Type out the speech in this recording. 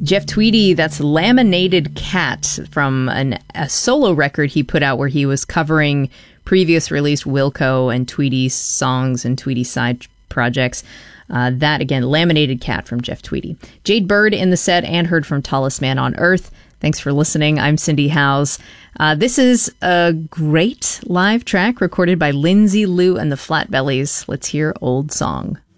Jeff Tweedy, that's Laminated Cat from a solo record he put out where he was covering previous released Wilco and Tweedy songs and Tweedy side projects. That, again, Laminated Cat from Jeff Tweedy. Jade Bird in the set and heard from Tallest Man on Earth. Thanks for listening. I'm Cindy Howes. This is a great live track recorded by Lindsay Lou and the Flatbellies. Let's hear Old Song.